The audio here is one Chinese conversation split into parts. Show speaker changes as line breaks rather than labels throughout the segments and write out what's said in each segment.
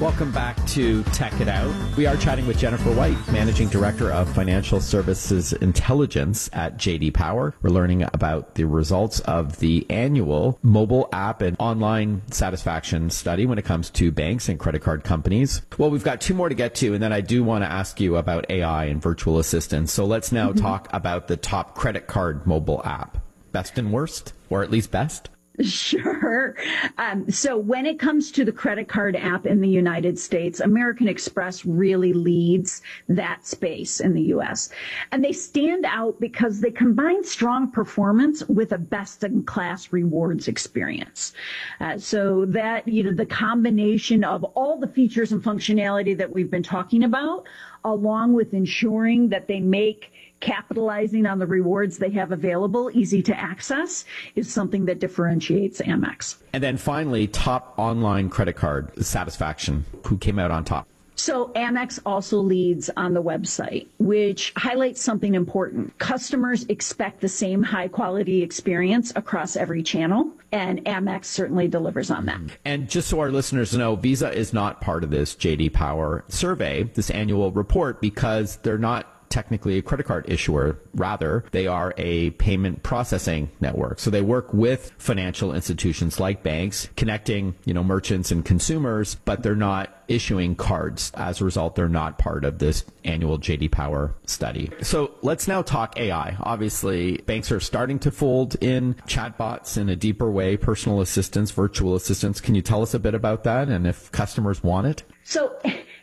Welcome back to Tech It Out. We are chatting with Jennifer White, Managing Director of Financial Services Intelligence at JD Power. We're learning about the results of the annual mobile app and online satisfaction study when it comes to banks and credit card companies. Well, we've got two more to get to, and then I do want to ask you about AI and virtual assistants. So let's now talk about the top credit card mobile app. Best and worst, or at least best?
Sure. So when it comes to the credit card app in the United States, American Express really leads that space in the U.S. And they stand out because they combine strong performance with a best-in-class rewards experience. So that, the combination of all the features and functionality that we've been talking about, along with ensuring that they make capitalizing on the rewards they have available easy to access, is something that differentiates Amex.
And then finally, top online credit card satisfaction. Who came out on top?
So Amex also leads on the website, which highlights something important. Customers expect the same high quality experience across every channel, and Amex certainly delivers on that.
And just so our listeners know, Visa is not part of this JD Power survey, this annual report, because they're not technically a credit card issuer. Rather, they are a payment processing network. So they work with financial institutions like banks, connecting, merchants and consumers, but they're not issuing cards. As a result, they're not part of this annual JD Power study. So let's now talk AI. Obviously, banks are starting to fold in chatbots in a deeper way, personal assistants, virtual assistants. Can you tell us a bit about that and if customers want it?
So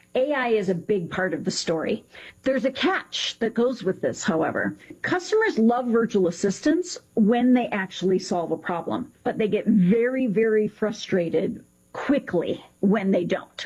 AI is a big part of the story. There's a catch that goes with this, however. Customers love virtual assistants when they actually solve a problem, but they get very, very frustrated quickly when they don't.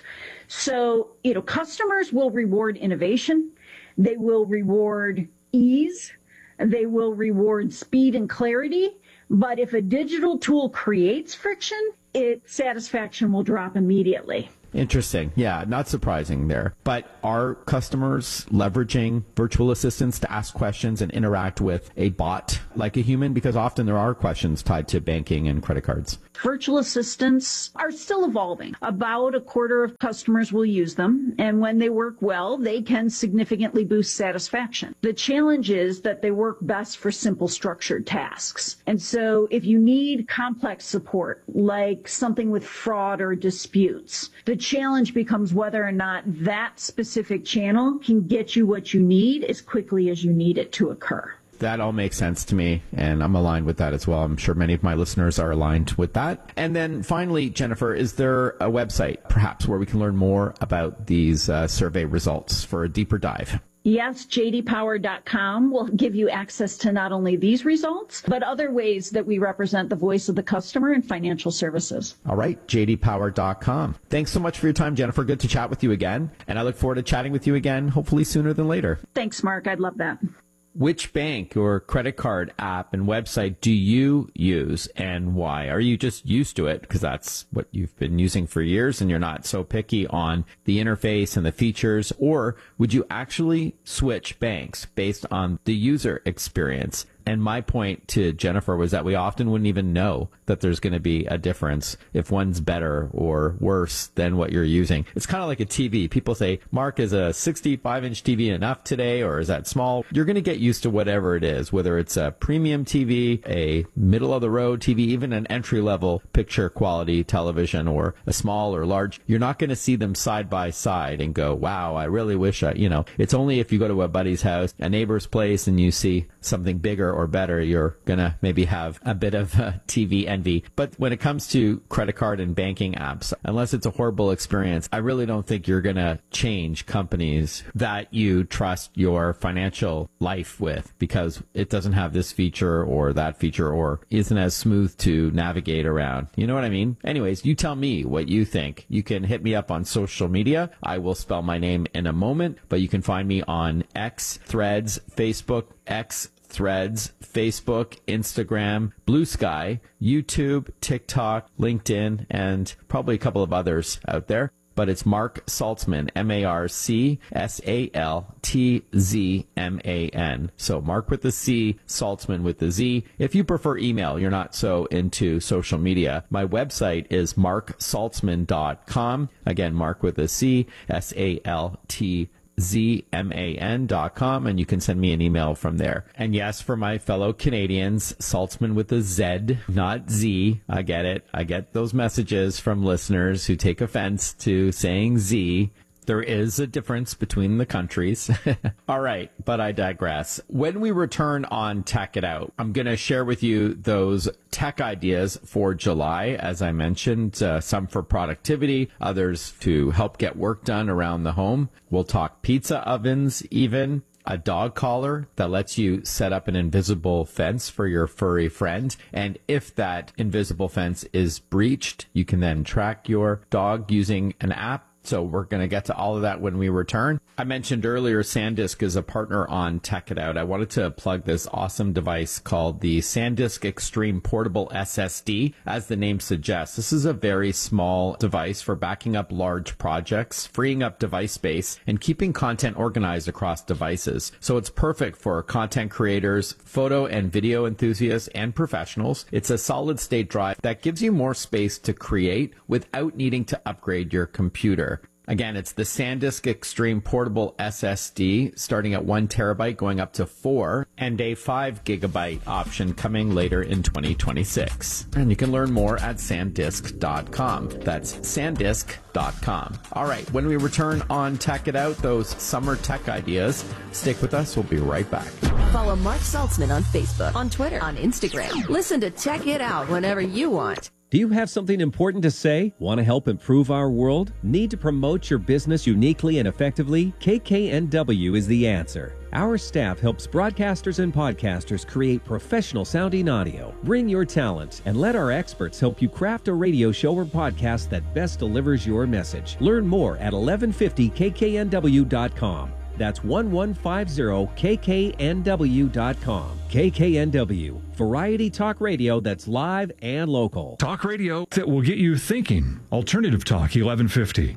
So, customers will reward innovation. They will reward ease. They will reward speed and clarity. But if a digital tool creates friction, satisfaction will drop immediately.
Interesting. Yeah, not surprising there. But are customers leveraging virtual assistants to ask questions and interact with a bot like a human? Because often there are questions tied to banking and credit cards.
Virtual assistants are still evolving. About a quarter of customers will use them, and when they work well, they can significantly boost satisfaction. The challenge is that they work best for simple structured tasks. And so if you need complex support, like something with fraud or disputes, the challenge becomes whether or not that specific channel can get you what you need as quickly as you need it to occur.
That all makes sense to me, and I'm aligned with that as well. I'm sure many of my listeners are aligned with that. And then finally, Jennifer, is there a website perhaps where we can learn more about these survey results for a deeper dive?
Yes, jdpower.com will give you access to not only these results, but other ways that we represent the voice of the customer in financial services.
All right, jdpower.com. Thanks so much for your time, Jennifer. Good to chat with you again. And I look forward to chatting with you again, hopefully sooner than later.
Thanks, Mark. I'd love that.
Which bank or credit card app and website do you use and why? Are you just used to it because that's what you've been using for years and you're not so picky on the interface and the features? Or would you actually switch banks based on the user experience? And my point to Jennifer was that we often wouldn't even know that there's going to be a difference if one's better or worse than what you're using. It's kind of like a TV. People say, Mark, is a 65-inch TV enough today, or is that small? You're going to get used to whatever it is, whether it's a premium TV, a middle-of-the-road TV, even an entry-level picture quality television, or a small or large. You're not going to see them side by side and go, wow, I really wish it's only if you go to a buddy's house, a neighbor's place, and you see something bigger or better, you're going to maybe have a bit of TV envy. But when it comes to credit card and banking apps, unless it's a horrible experience, I really don't think you're going to change companies that you trust your financial life with because it doesn't have this feature or that feature or isn't as smooth to navigate around. You know what I mean? Anyways, you tell me what you think. You can hit me up on social media. I will spell my name in a moment, but you can find me on X, Threads, Facebook, X, Threads, Facebook, Instagram, Blue Sky, YouTube, TikTok, LinkedIn, and probably a couple of others out there. but it's Mark Saltzman, MarkSaltzman. So Mark with the C, Saltzman with the Z. If you prefer email, you're not so into social media, my website is marksaltzman.com. Again, Mark with a C, SaltzMan.com, and you can send me an email from there. And yes, for my fellow Canadians, Saltzman with a Z, not Z. I get it. I get those messages from listeners who take offense to saying Z. There is a difference between the countries. All right, but I digress. When we return on Tech It Out, I'm going to share with you those tech ideas for July, as I mentioned, some for productivity, others to help get work done around the home. We'll talk pizza ovens, even a dog collar that lets you set up an invisible fence for your furry friend. And if that invisible fence is breached, you can then track your dog using an app. So we're going to get to all of that when we return. I mentioned earlier, SanDisk is a partner on Tech It Out. I wanted to plug this awesome device called the SanDisk Extreme Portable SSD. As the name suggests, this is a very small device for backing up large projects, freeing up device space, and keeping content organized across devices. So it's perfect for content creators, photo and video enthusiasts, and professionals. It's a solid state drive that gives you more space to create without needing to upgrade your computer. Again, it's the SanDisk Extreme Portable SSD, starting at 1 terabyte, going up to 4, and a 5 gigabyte option coming later in 2026. And you can learn more at sandisk.com. That's sandisk.com. All right, when we return on Tech It Out, those summer tech ideas, stick with us. We'll be right back.
Follow Mark Saltzman on Facebook, on Twitter, on Instagram. Listen to Tech It Out whenever you want.
Do you have something important to say? Want to help improve our world? Need to promote your business uniquely and effectively? KKNW is the answer. Our staff helps broadcasters and podcasters create professional sounding audio. Bring your talent and let our experts help you craft a radio show or podcast that best delivers your message. Learn more at 1150kknw.com. That's 1150kknw.com. KKNW, variety talk radio that's live and local.
Talk radio that will get you thinking. Alternative Talk 1150.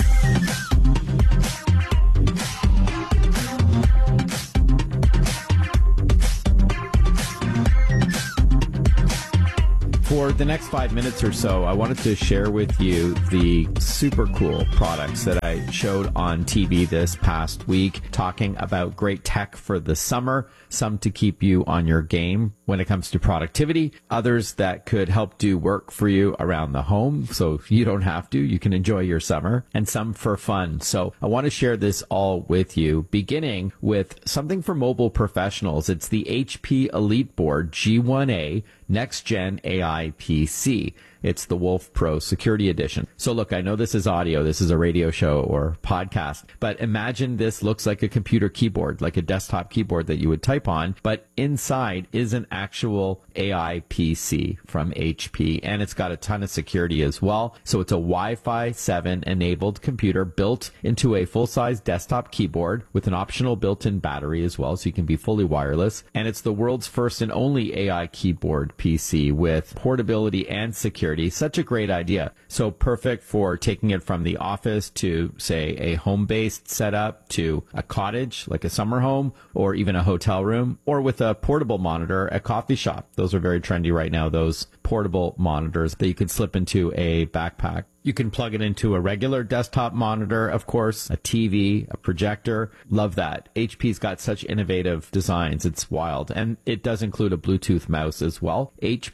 For the next 5 minutes or so, I wanted to share with you the super cool products that I showed on TV this past week, talking about great tech for the summer, some to keep you on your game when it comes to productivity, others that could help do work for you around the home so you don't have to, you can enjoy your summer, and some for fun. So I want to share this all with you, beginning with something for mobile professionals. It's the HP EliteBoard G1A Next Gen AI PC. It's the Wolf Pro Security Edition. So look, I know this is audio. This is a radio show or podcast, but imagine this looks like a computer keyboard, like a desktop keyboard that you would type on, but inside is an actual AI PC from HP, and it's got a ton of security as well. So it's a Wi-Fi 7 enabled computer built into a full-size desktop keyboard with an optional built-in battery as well, so you can be fully wireless. And it's the world's first and only AI keyboard PC with portability and security. Such a great idea. So perfect for taking it from the office to, say, a home-based setup, to a cottage, like a summer home, or even a hotel room, or with a portable monitor at coffee shop. Those are very trendy right now, those portable monitors that you can slip into a backpack. You can plug it into a regular desktop monitor, of course, a TV, a projector. Love that. HP's got such innovative designs. It's wild. And it does include a Bluetooth mouse as well.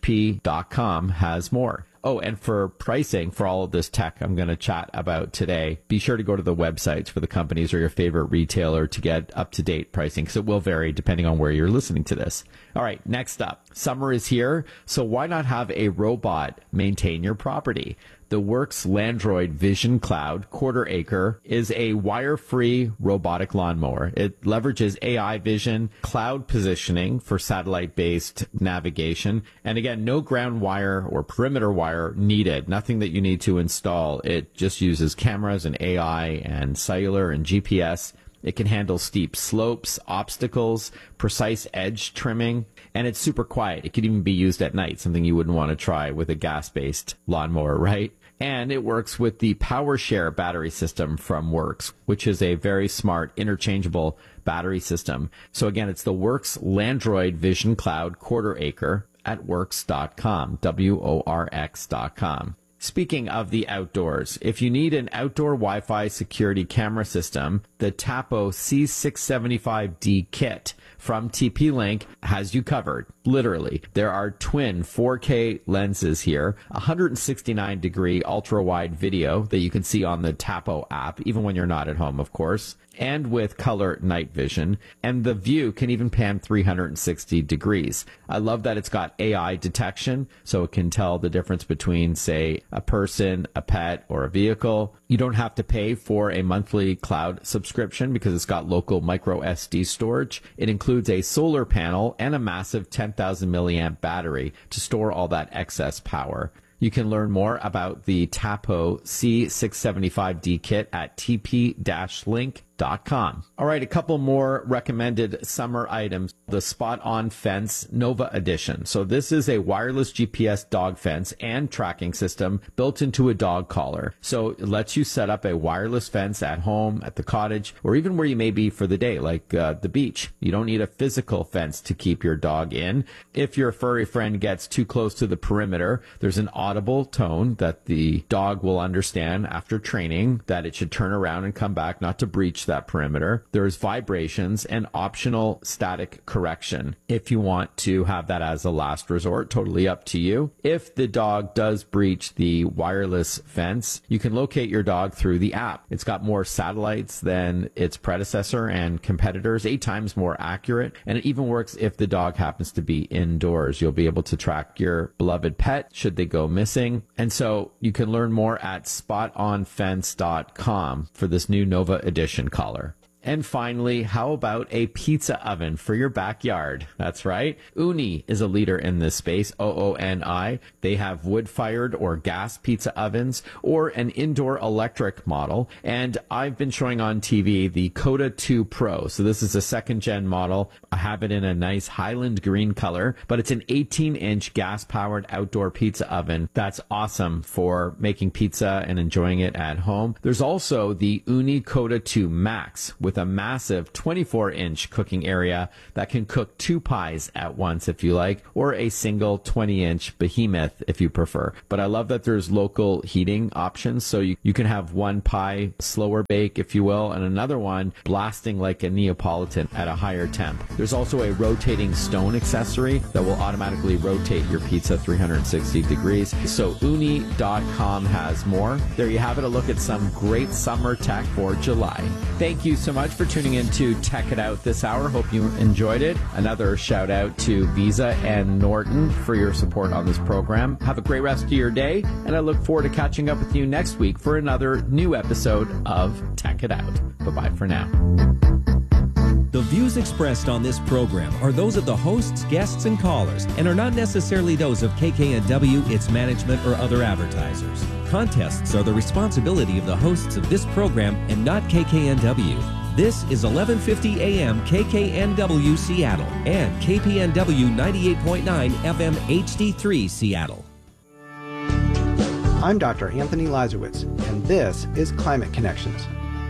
HP.com has more. Oh, and for pricing for all of this tech I'm going to chat about today, be sure to go to the websites for the companies or your favorite retailer to get up-to-date pricing, because it will vary depending on where you're listening to this. All right, next up, summer is here, so why not have a robot maintain your property? The Works Landroid Vision Cloud Quarter Acre is a wire-free robotic lawnmower. It leverages AI vision, cloud positioning for satellite-based navigation, and again, no ground wire or perimeter wire needed, nothing that you need to install. It just uses cameras and AI and cellular and GPS. It can handle steep slopes, obstacles, precise edge trimming, and it's super quiet. It could even be used at night, something you wouldn't want to try with a gas-based lawnmower, right? And it works with the PowerShare battery system from Works, which is a very smart interchangeable battery system. So again, it's the Works Landroid Vision Cloud Quarter Acre at works.com, WORX.com. Speaking of the outdoors, if you need an outdoor Wi-Fi security camera system, the Tapo C675D kit from TP-Link has you covered. Literally, there are twin 4K lenses here, 169-degree ultra-wide video that you can see on the Tapo app, even when you're not at home, of course, and with color night vision, and the view can even pan 360 degrees. I love that it's got AI detection, so it can tell the difference between, say, a person, a pet, or a vehicle. You don't have to pay for a monthly cloud subscription because it's got local micro SD storage. It includes a solar panel and a massive 10,000 milliamp battery to store all that excess power. You can learn more about the Tapo C675D kit at tp-link.com. All right, a couple more recommended summer items. The Spot On Fence Nova Edition. So this is a wireless GPS dog fence and tracking system built into a dog collar. So it lets you set up a wireless fence at home, at the cottage, or even where you may be for the day, like the beach. You don't need a physical fence to keep your dog in. If your furry friend gets too close to the perimeter, there's an audible tone that the dog will understand after training that it should turn around and come back, not to breach that perimeter. There's vibrations and optional static correction if you want to have that as a last resort. Totally up to you. If the dog does breach the wireless fence, you can locate your dog through the app. It's got more satellites than its predecessor and competitors, 8 times more accurate, and it even works if the dog happens to be indoors. You'll be able to track your beloved pet should they go missing. And so you can learn more at spotonfence.com for this new Nova Edition collar. And finally, how about a pizza oven for your backyard? That's right. Ooni is a leader in this space, OONI. They have wood-fired or gas pizza ovens or an indoor electric model. And I've been showing on TV the Coda 2 Pro. So this is a second-gen model. I have it in a nice Highland green color, but it's an 18-inch gas-powered outdoor pizza oven. That's awesome for making pizza and enjoying it at home. There's also the Ooni Coda 2 Max with a massive 24-inch cooking area that can cook 2 pies at once if you like, or a single 20-inch behemoth if you prefer. But I love that there's local heating options, so you can have one pie slower bake, if you will, and another one blasting like a Neapolitan at a higher temp. There's also a rotating stone accessory that will automatically rotate your pizza 360 degrees. So Ooni.com has more. There you have it, a look at some great summer tech for July. Thank you so much for tuning in to Tech It Out this hour. Hope you enjoyed it. Another shout out to Visa and Norton for your support on this program. Have a great rest of your day, and I look forward to catching up with you next week for another new episode of Tech It Out. Bye-bye for now.
The views expressed on this program are those of the hosts, guests, and callers, and are not necessarily those of KKNW, its management, or other advertisers. Contests are the responsibility of the hosts of this program and not KKNW. This is 1150 AM KKNW Seattle and KPNW 98.9 FM HD3 Seattle.
I'm Dr. Anthony Lazarowitz, and this is Climate Connections.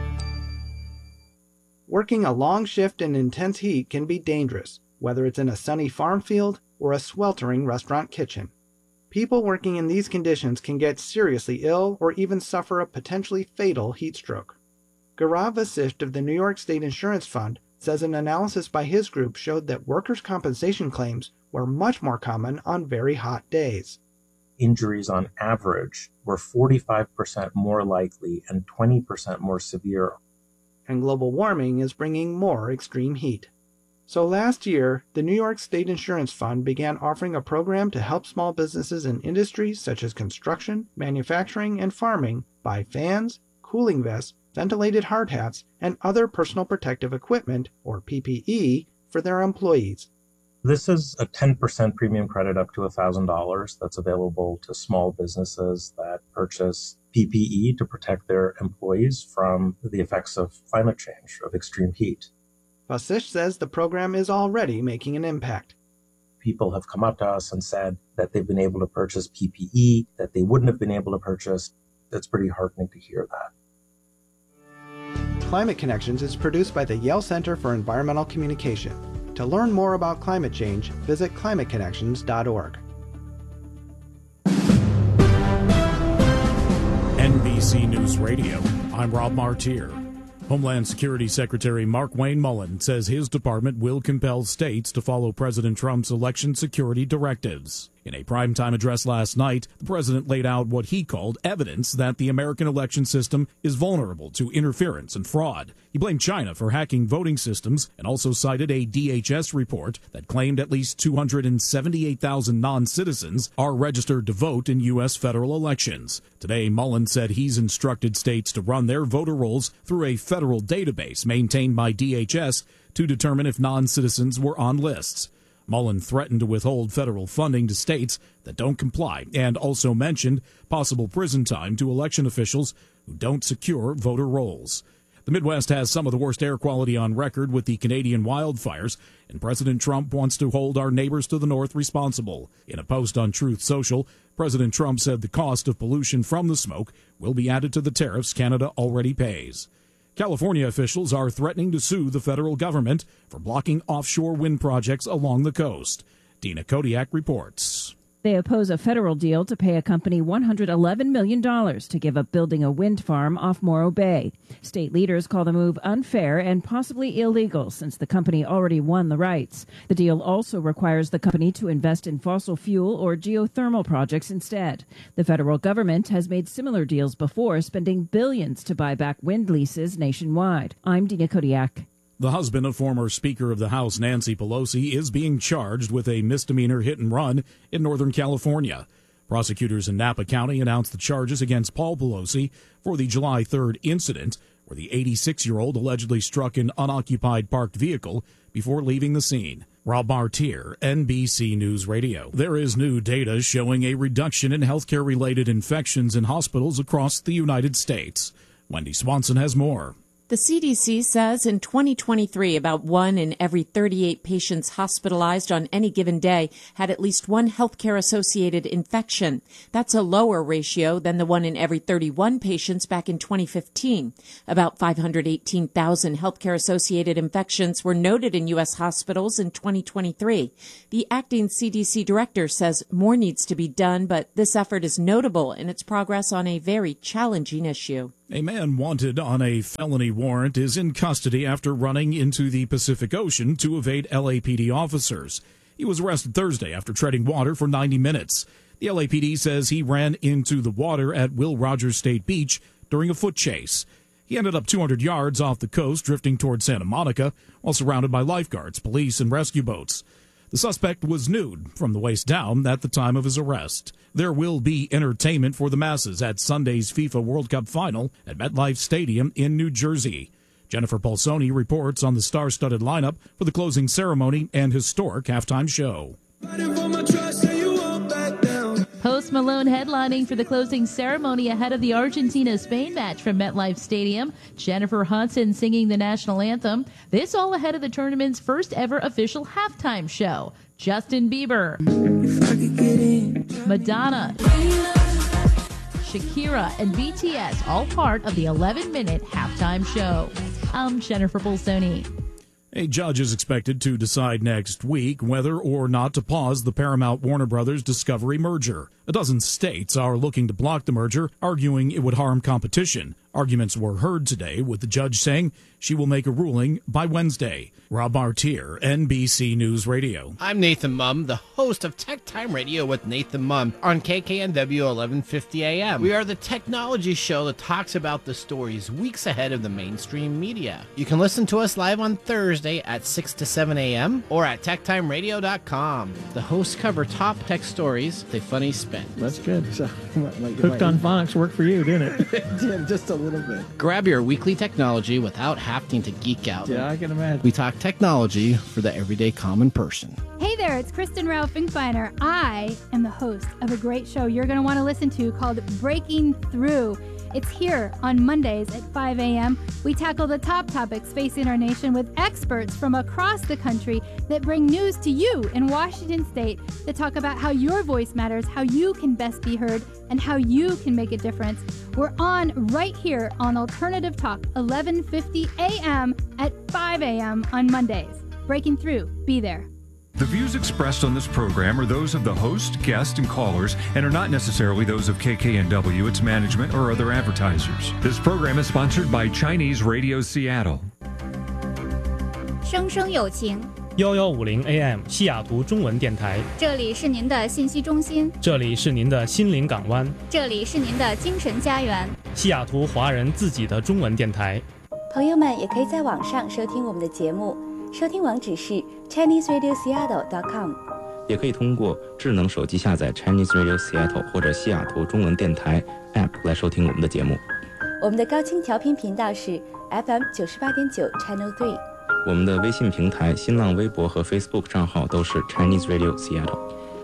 Working a long shift in intense heat can be dangerous, whether it's in a sunny farm field or a sweltering restaurant kitchen. People working in these conditions can get seriously ill or even suffer a potentially fatal heat stroke. Gaurav Vasisht of the New York State Insurance Fund says an analysis by his group showed that workers' compensation claims were much more common on very hot days.
Injuries on average were 45% more likely and 20% more severe.
And global warming is bringing more extreme heat. So last year, the New York State Insurance Fund began offering a program to help small businesses in industries such as construction, manufacturing, and farming buy fans, cooling vests, ventilated hard hats, and other personal protective equipment, or PPE, for their employees.
This is a 10% premium credit up to $1,000 that's available to small businesses that purchase PPE to protect their employees from the effects of climate change, of extreme heat.
Vasisht says the program is already making an impact.
People have come up to us and said that they've been able to purchase PPE that they wouldn't have been able to purchase it's pretty heartening to hear that.
Climate Connections is produced by the Yale Center for Environmental Communication. To learn more about climate change, visit climateconnections.org.
NBC News Radio, I'm Rob Martier. Homeland Security Secretary Markwayne Mullin says his department will compel states to follow President Trump's election security directives. In a primetime address last night, the president laid out what he called evidence that the American election system is vulnerable to interference and fraud. He blamed China for hacking voting systems and also cited a DHS report that claimed at least 278,000 non-citizens are registered to vote in U.S. federal elections. Today, Mullin said he's instructed states to run their voter rolls through a federal database maintained by DHS to determine if non-citizens were on lists. Mullin threatened to withhold federal funding to states that don't comply and also mentioned possible prison time to election officials who don't secure voter rolls. The Midwest has some of the worst air quality on record with the Canadian wildfires, and President Trump wants to hold our neighbors to the north responsible. In a post on Truth Social, President Trump said the cost of pollution from the smoke will be added to the tariffs Canada already pays. California officials are threatening to sue the federal government for blocking offshore wind projects along the coast. Dina Kodiak reports.
They oppose a federal deal to pay a company $111 million to give up building a wind farm off Morro Bay. State leaders call the move unfair and possibly illegal since the company already won the rights. The deal also requires the company to invest in fossil fuel or geothermal projects instead. The federal government has made similar deals before, spending billions to buy back wind leases nationwide. I'm Dina Kodiak.
The husband of former Speaker of the House Nancy Pelosi is being charged with a misdemeanor hit and run in Northern California. Prosecutors in Napa County announced the charges against Paul Pelosi for the July 3rd incident where the 86-year-old allegedly struck an unoccupied parked vehicle before leaving the scene. Rob Martier, NBC News Radio. There is new data showing a reduction in healthcare-related infections in hospitals across the United States. Wendy Swanson has more.
The CDC says in 2023, about 1 in every 38 patients hospitalized on any given day had at least one healthcare-associated infection. That's a lower ratio than the 1 in every 31 patients back in 2015. About 518,000 healthcare-associated infections were noted in U.S. hospitals in 2023. The acting CDC director says more needs to be done, but this effort is notable in its progress on a very challenging issue.
A man wanted on a felony warrant is in custody after running into the Pacific Ocean to evade LAPD officers. He was arrested Thursday after treading water for 90 minutes. The LAPD says he ran into the water at Will Rogers State Beach during a foot chase. He ended up 200 yards off the coast, drifting toward Santa Monica, while surrounded by lifeguards, police, and rescue boats. The suspect was nude from the waist down at the time of his arrest. There will be entertainment for the masses at Sunday's FIFA World Cup final at MetLife Stadium in New Jersey. Jennifer Polsoni reports on the star-studded lineup for the closing ceremony and historic halftime show.
Post Malone headlining for the closing ceremony ahead of the Argentina-Spain match from MetLife Stadium. Jennifer Hudson singing the national anthem. This all ahead of the tournament's first ever official halftime show. Justin Bieber, Madonna, Shakira, and BTS all part of the 11-minute halftime show. I'm Jennifer Bolsoni.
A judge is expected to decide next week whether or not to pause the Paramount-Warner Brothers Discovery merger. A dozen states are looking to block the merger, arguing it would harm competition. Arguments were heard today, with the judge saying she will make a ruling by Wednesday. Rob Martier, NBC News Radio.
I'm Nathan Mumm, the host of Tech Time Radio with Nathan Mumm on KKNW 1150 AM. We are the technology show that talks about the stories weeks ahead of the mainstream media. You can listen to us live on Thursday at 6 to 7 a.m. or at techtimeradio.com. The hosts cover top tech stories with a funny spin.
That's good. So, Hooked on Phonics worked for you, didn't it?
It did, just a little bit. Grab your weekly technology without having to geek out.
Yeah, I can imagine.
We talk technology for the everyday common person.
Hey there, it's Kristen Rao Finkbeiner. I am the host of a great show you're going to want to listen to called Breaking Through. It's here on Mondays at 5 a.m. We tackle the top topics facing our nation with experts from across the country that bring news to you in Washington State that talk about how your voice matters, how you can best be heard, and how you can make a difference. We're on right here on Alternative Talk, 11:50 a.m. at 5 a.m. on Mondays. Breaking through. Be there.
The views expressed on this program are those of the host, guests, and callers and are not necessarily those of KKNW, its management, or other advertisers. This program is sponsored by Chinese Radio Seattle.
生生有情
1150 AM 西雅图中文电台，
这里是您的信息中心，
这里是您的心灵港湾，
这里是您的精神家园，
西雅图华人自己的中文电台。
朋友们也可以在网上收听我们的节目，收听网址是 ChineseRadioSeattle.com，
也可以通过智能手机下载 Chinese Radio Seattle 或者西雅图中文电台 App 来收听我们的节目。
我们的高清调频频道是 FM 98.9 Channel 3。
我们的微信平台、新浪微博和 Facebook 账号都是 Chinese Radio Seattle。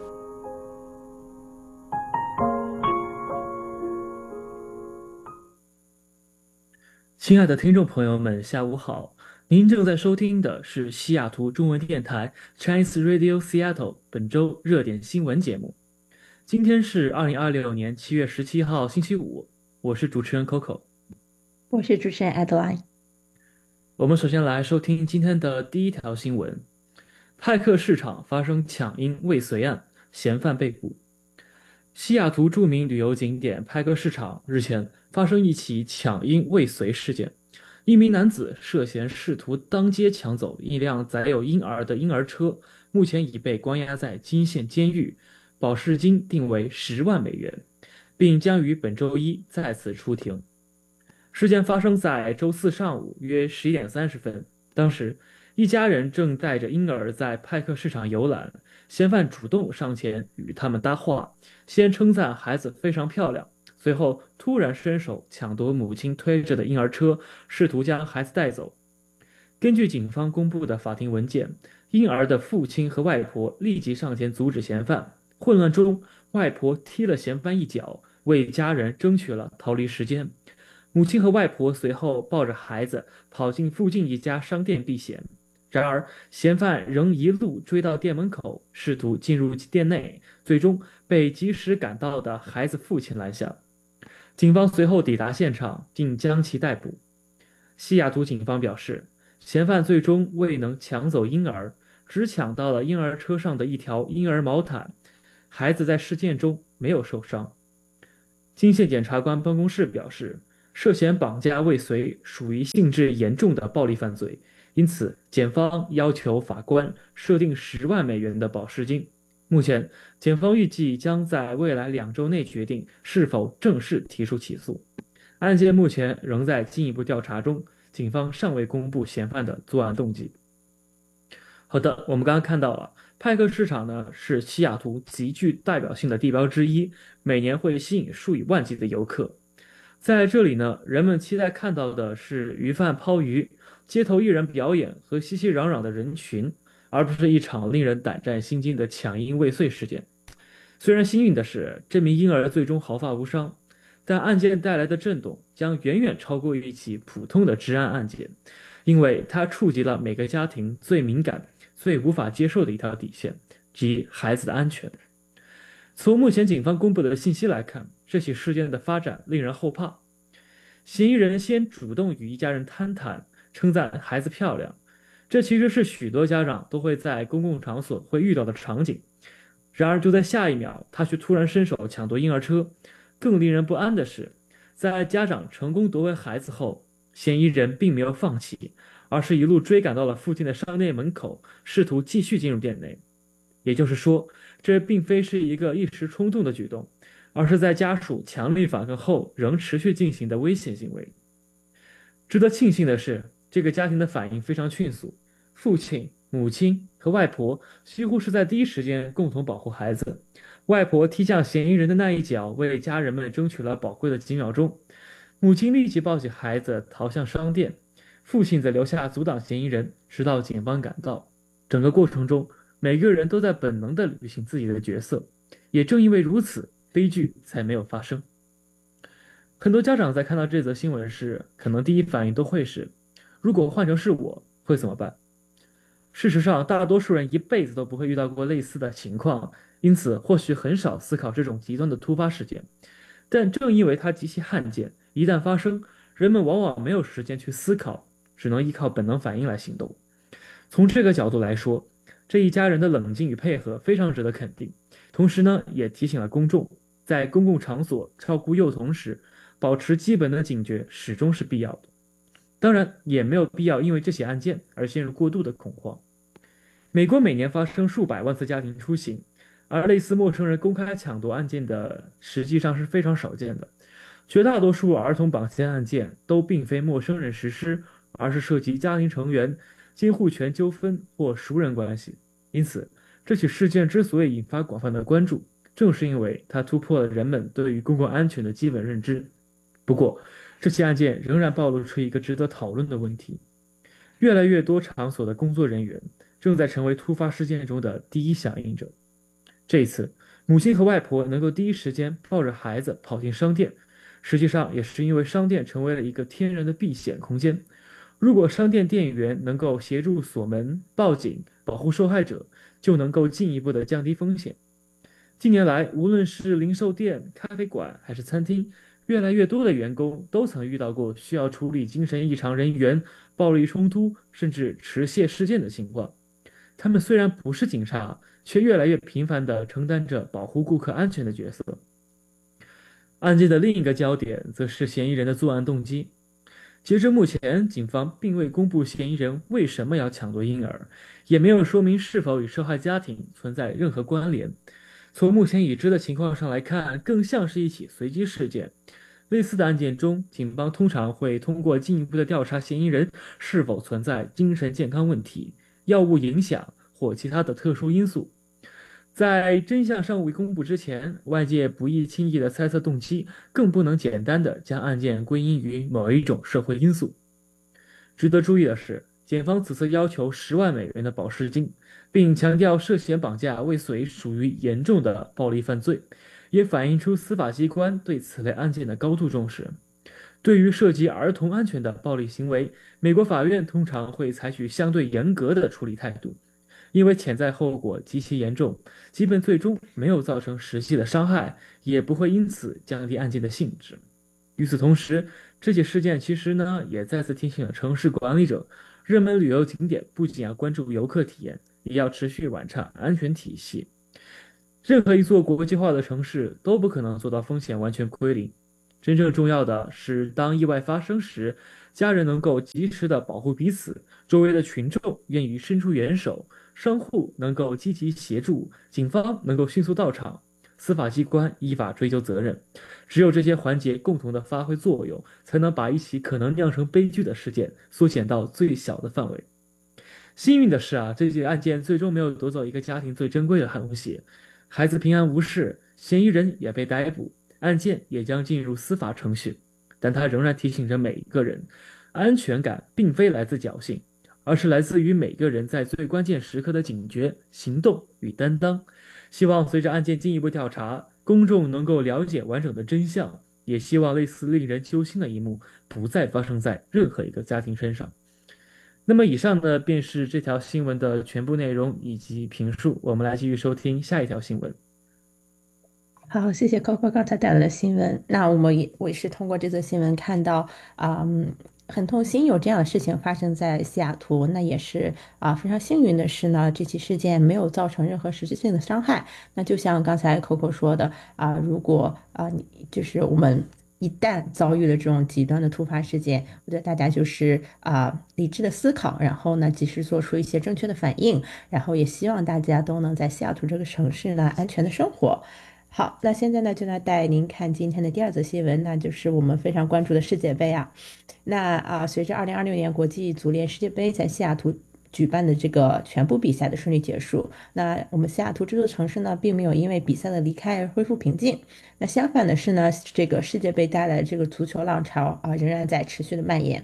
亲爱的听众朋友们，下午好！您正在收听的是西雅图中文电台 Chinese Radio Seattle 本周热点新闻节目。今天是2026年7月17号星期五，我是主持人 Coco，
我是主持人 Adeline。
我们首先来收听今天的第一条新闻：派克市场发生抢婴未遂案，嫌犯被捕。西雅图著名旅游景点派克市场日前发生一起抢婴未遂事件，一名男子涉嫌试图当街抢走一辆载有婴儿的婴儿车，目前已被关押在金县监狱，保释金定为10万美元，并将于本周一再次出庭。事件发生在周四上午约11点30分，当时一家人正带着婴儿在派克市场游览，嫌犯主动上前与他们搭话，先称赞孩子非常漂亮，随后突然伸手抢夺母亲推着的婴儿车，试图将孩子带走。根据警方公布的法庭文件，婴儿的父亲和外婆立即上前阻止嫌犯，混乱中外婆踢了嫌犯一脚，为家人争取了逃离时间。母亲和外婆随后抱着孩子跑进附近一家商店避险，然而嫌犯仍一路追到店门口，试图进入店内，最终被及时赶到的孩子父亲拦下。警方随后抵达现场，并将其逮捕。西雅图警方表示，嫌犯最终未能抢走婴儿，只抢到了婴儿车上的一条婴儿毛毯，孩子在事件中没有受伤。金县检察官办公室表示，涉嫌绑架未遂属于性质严重的暴力犯罪，因此检方要求法官设定10万美元的保释金。目前检方预计将在未来2周内决定是否正式提出起诉。案件目前仍在进一步调查中，警方尚未公布嫌犯的作案动机。好的，我们刚刚看到了派克市场呢是西雅图极具代表性的地标之一，每年会吸引数以万计的游客。在这里呢，人们期待看到的是鱼贩抛鱼、街头艺人表演和熙熙攘攘的人群，而不是一场令人胆战心惊的抢婴未遂事件。虽然幸运的是，这名婴儿最终毫发无伤，但案件带来的震动将远远超过一起普通的治安案件，因为它触及了每个家庭最敏感、最无法接受的一条底线，即孩子的安全。从目前警方公布的信息来看，这起事件的发展令人后怕。嫌疑人先主动与一家人攀谈，称赞孩子漂亮，这其实是许多家长都会在公共场所会遇到的场景。然而就在下一秒，他却突然伸手抢夺婴儿车。更令人不安的是，在家长成功夺回孩子后，嫌疑人并没有放弃，而是一路追赶到了附近的商店门口，试图继续进入店内。也就是说，这并非是一个一时冲动的举动，而是在家属强力反抗后仍持续进行的危险行为。值得庆幸的是，这个家庭的反应非常迅速，父亲、母亲和外婆几乎是在第一时间共同保护孩子。外婆踢向嫌疑人的那一脚为家人们争取了宝贵的几秒钟，母亲立即抱起孩子逃向商店，父亲则留下阻挡嫌疑人，直到警方赶到。整个过程中，每个人都在本能地履行自己的角色，也正因为如此，悲剧才没有发生。 很多家长在看到这则新闻时，可能第一反应都会是：如果换成是我，会怎么办？事实上，大多数人一辈子都不会遇到过类似的情况，因此或许很少思考这种极端的突发事件。但正因为它极其罕见，一旦发生，人们往往没有时间去思考，只能依靠本能反应来行动。从这个角度来说，这一家人的冷静与配合非常值得肯定，同时呢，也提醒了公众，在公共场所照顾幼童时，保持基本的警觉始终是必要的。当然，也没有必要因为这起案件而陷入过度的恐慌。美国每年发生数百万次家庭出行，而类似陌生人公开抢夺案件的实际上是非常少见的。绝大多数儿童绑架案件都并非陌生人实施，而是涉及家庭成员、监护权纠纷或熟人关系。因此，这起事件之所以引发广泛的关注，正是因为它突破了人们对于公共安全的基本认知。不过，这起案件仍然暴露出一个值得讨论的问题：越来越多场所的工作人员正在成为突发事件中的第一响应者。这一次，母亲和外婆能够第一时间抱着孩子跑进商店，实际上也是因为商店成为了一个天然的避险空间。如果商店店员能够协助锁门、报警、保护受害者，就能够进一步的降低风险。近年来，无论是零售店、咖啡馆还是餐厅，越来越多的员工都曾遇到过需要处理精神异常人员、暴力冲突甚至持械事件的情况。他们虽然不是警察，却越来越频繁地承担着保护顾客安全的角色。案件的另一个焦点则是嫌疑人的作案动机。截至目前，警方并未公布嫌疑人为什么要抢夺婴儿，也没有说明是否与受害家庭存在任何关联。从目前已知的情况上来看，更像是一起随机事件。类似的案件中，警方通常会通过进一步的调查嫌疑人是否存在精神健康问题、药物影响或其他的特殊因素。在真相尚未公布之前，外界不宜轻易的猜测动机，更不能简单的将案件归因于某一种社会因素。值得注意的是，检方此次要求10万美元的保释金，并强调涉嫌绑架未遂属于严重的暴力犯罪，也反映出司法机关对此类案件的高度重视。对于涉及儿童安全的暴力行为，美国法院通常会采取相对严格的处理态度，因为潜在后果极其严重，即便最终没有造成实际的伤害，也不会因此降低案件的性质。与此同时，这起事件其实呢，也再次提醒了城市管理者，热门旅游景点不仅要关注游客体验，也要持续完善安全体系。任何一座国际化的城市都不可能做到风险完全归零。真正重要的是，当意外发生时，家人能够及时的保护彼此，周围的群众愿意伸出援手，商户能够积极协助，警方能够迅速到场，司法机关依法追究责任。只有这些环节共同的发挥作用，才能把一起可能酿成悲剧的事件缩减到最小的范围。幸运的是这起案件最终没有夺走一个家庭最珍贵的东西，孩子平安无事，嫌疑人也被逮捕，案件也将进入司法程序。但它仍然提醒着每一个人，安全感并非来自侥幸，而是来自于每个人在最关键时刻的警觉、行动与担当。希望随着案件进一步调查，公众能够了解完整的真相，也希望类似令人揪心的一幕不再发生在任何一个家庭身上。那么以上呢，便是这条新闻的全部内容以及评述。我们来继续收听下一条新闻。
好，谢谢 Coco 刚才带来的新闻。那我也是通过这则新闻看到，很痛心有这样的事情发生在西雅图。那也是非常幸运的是呢，这起事件没有造成任何实质性的伤害。那就像刚才 Coco 说的如果就是我们一旦遭遇了这种极端的突发事件，我觉得大家就是理智的思考，然后呢及时做出一些正确的反应，然后也希望大家都能在西雅图这个城市呢安全的生活。好，那现在呢就来带您看今天的第二则新闻，那就是我们非常关注的世界杯那随着2026年国际足联世界杯在西雅图举办的这个全部比赛的顺利结束，那我们西雅图这座城市呢并没有因为比赛的离开而恢复平静。那相反的是呢，这个世界杯带来的这个足球浪潮仍然在持续的蔓延。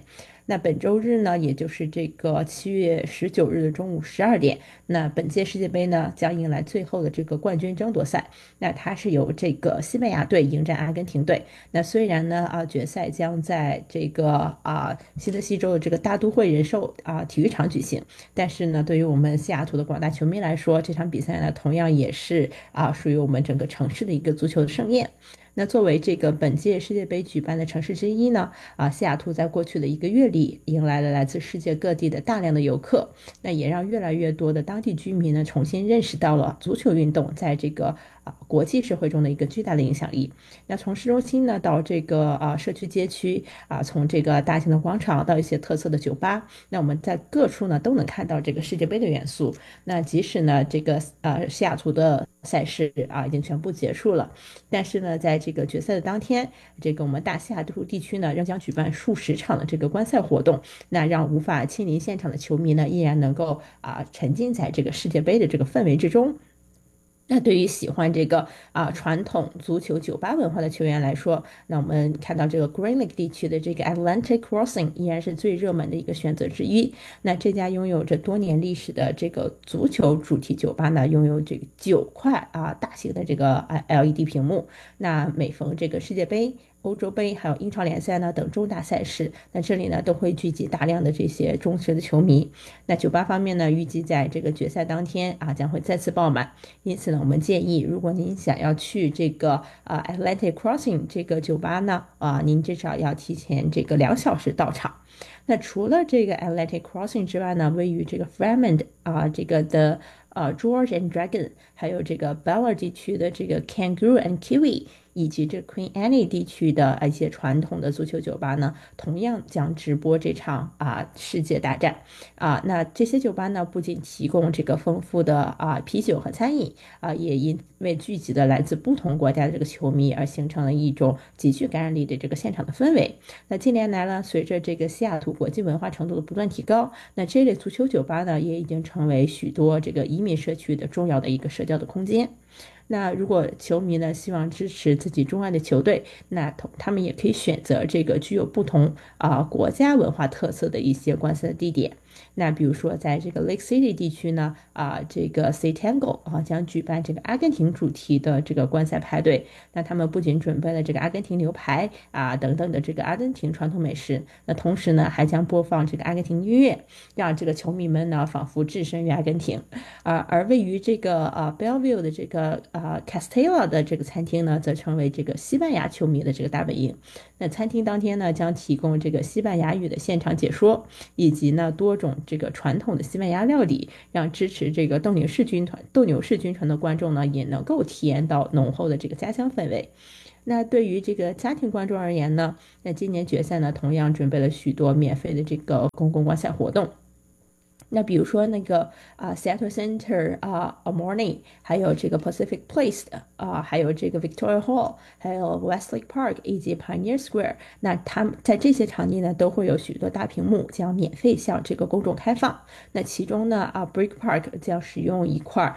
那本周日呢，也就是这个7月19日的中午12点，那本届世界杯呢将迎来最后的这个冠军争夺赛。那它是由这个西班牙队迎战阿根廷队。那虽然呢决赛将在这个新泽西州的这个大都会人寿体育场举行，但是呢，对于我们西雅图的广大球迷来说，这场比赛呢同样也是属于我们整个城市的一个足球的盛宴。那作为这个本届世界杯举办的城市之一呢，西雅图在过去的1个月里迎来了来自世界各地的大量的游客，那也让越来越多的当地居民呢重新认识到了足球运动在这个国际社会中的一个巨大的影响力。那从市中心呢到这个社区街区从这个大型的广场到一些特色的酒吧，那我们在各处呢都能看到这个世界杯的元素。那即使呢这个西雅图的赛事已经全部结束了，但是呢在这个决赛的当天，这个我们大西雅图地区呢仍将举办数十场的这个观赛活动，那让无法亲临现场的球迷呢依然能够沉浸在这个世界杯的这个氛围之中。那对于喜欢这个传统足球酒吧文化的球员来说，那我们看到这个 Green Lake 地区的这个 Atlantic Crossing 依然是最热门的一个选择之一。那这家拥有着多年历史的这个足球主题酒吧呢，拥有这个9块大型的这个 LED 屏幕。那每逢这个世界杯、欧洲杯还有英超联赛呢等重大赛事，那这里呢都会聚集大量的这些忠实的球迷。那酒吧方面呢，预计在这个决赛当天将会再次爆满。因此呢，我们建议如果您想要去这个Atlantic Crossing 这个酒吧呢您至少要提前这个2小时到场。那除了这个 Atlantic Crossing 之外呢，位于这个 Fremont 这个的George and Dragon， 还有这个 Bella 地区的这个 Kangaroo and Kiwi， 以及这 Queen Anne 地区的一些传统的足球酒吧呢，同样将直播这场世界大战那这些酒吧呢，不仅提供这个丰富的啤酒和餐饮也因为聚集的来自不同国家的这个球迷而形成了一种极具感染力的这个现场的氛围。那近年来呢，随着这个西雅图国际文化程度的不断提高，那这类足球酒吧呢，也已经成为许多这个移民社区的重要的一个社交的空间。那如果球迷呢希望支持自己钟爱的球队，那他们也可以选择这个具有不同国家文化特色的一些观赛的地点。那比如说在这个 Lake City 地区呢这个 Citango 将举办这个阿根廷主题的这个观赛派对。那他们不仅准备了这个阿根廷牛排等等的这个阿根廷传统美食，那同时呢还将播放这个阿根廷音乐，让这个球迷们呢仿佛置身于阿根廷。而位于这个Bellevue 的这个Castella 的这个餐厅呢，则成为这个西班牙球迷的这个大本营。那餐厅当天呢将提供这个西班牙语的现场解说，以及呢多种这个传统的西班牙料理，让支持这个斗牛士军团的观众呢也能够体验到浓厚的这个家乡氛围。那对于这个家庭观众而言呢，那今年决赛呢同样准备了许多免费的这个公共观赛活动。那比如说那个Seattle Center Morning， 还有这个 Pacific Place 还有这个 Victoria Hall， 还有 Westlake Park 以及 Pioneer Square， 那他们在这些场地呢都会有许多大屏幕将免费向这个公众开放。那其中呢Brick Park 将使用一块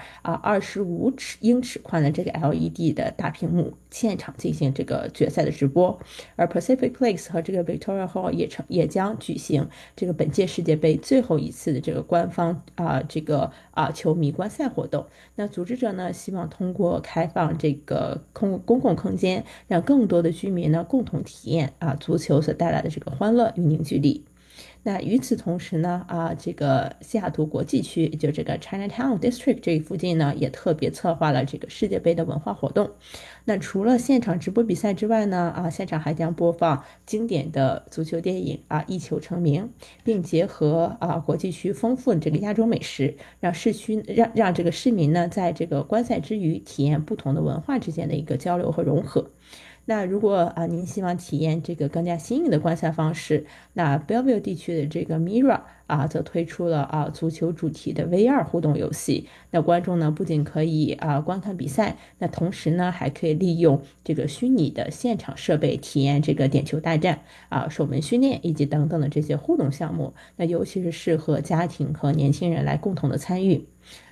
25英尺宽的这个 LED 的大屏幕现场进行这个决赛的直播。而 Pacific Place 和这个 Victoria Hall 也将举行这个本届世界杯最后一次的这个官方这个球迷观赛活动。那组织者呢希望通过开放这个公共空间，让更多的居民呢共同体验足球所带来的这个欢乐与凝聚力。那与此同时呢这个西雅图国际区，就这个 Chinatown District 这一附近呢，也特别策划了这个世界杯的文化活动。那除了现场直播比赛之外呢现场还将播放经典的足球电影一球成名，并结合国际区丰富的这个亚洲美食，让这个市民呢在这个观赛之余体验不同的文化之间的一个交流和融合。那如果您希望体验这个更加新颖的观赛方式，那 Bellevue 地区的这个 Mira 则推出了足球主题的 VR 互动游戏。那观众呢不仅可以观看比赛，那同时呢还可以利用这个虚拟的现场设备体验这个点球大战守门训练以及等等的这些互动项目。那尤其是适合家庭和年轻人来共同的参与。